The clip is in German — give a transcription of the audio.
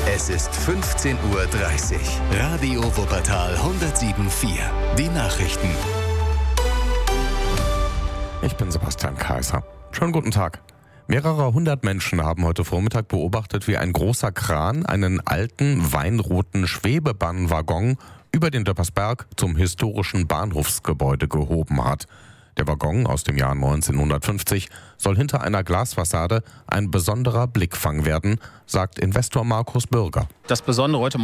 Es ist 15:30 Uhr. Radio Wuppertal 107.4. Die Nachrichten. Ich bin Sebastian Kaiser. Schönen guten Tag. Mehrere hundert Menschen haben heute Vormittag beobachtet, wie ein großer Kran einen alten, weinroten Schwebebahnwaggon über den Döppersberg zum historischen Bahnhofsgebäude gehoben hat. Der Waggon aus dem Jahr 1950 soll hinter einer Glasfassade ein besonderer Blickfang werden, sagt Investor Markus Bürger. Das Besondere heute